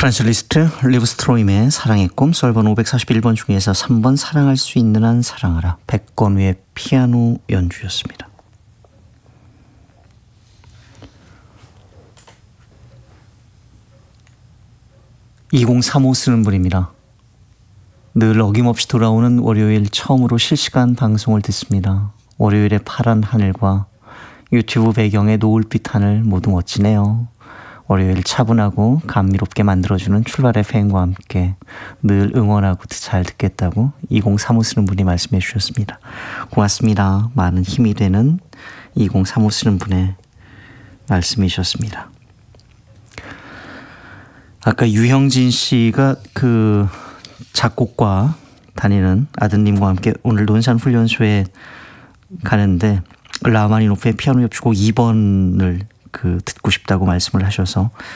프란츠 리스트, 리브 스트로임의 사랑의 꿈, 썰번 541번 중에서 3번 사랑할 수 있는 한 사랑하라, 백건우의 피아노 연주였습니다. (2035) 쓰는 분입니다. 늘 어김없이 돌아오는 월요일 처음으로 실시간 방송을 듣습니다. 월요일의 파란 하늘과 유튜브 배경의 노을빛 하늘 모두 멋지네요. 월요일 차분하고 감미롭게 만들어주는 출발 FM과 함께 늘 응원하고 잘 듣겠다고 2035 쓰는 분이 말씀해 주셨습니다. 고맙습니다. 많은 힘이 되는 2035 쓰는 분의 말씀이셨습니다. 아까 유형진 씨가 그 작곡과 다니는 아드님과 함께 오늘 논산훈련소에 가는데 라흐마니노프의 피아노 협주곡 2번을 듣고 싶다고 말씀을 하셔서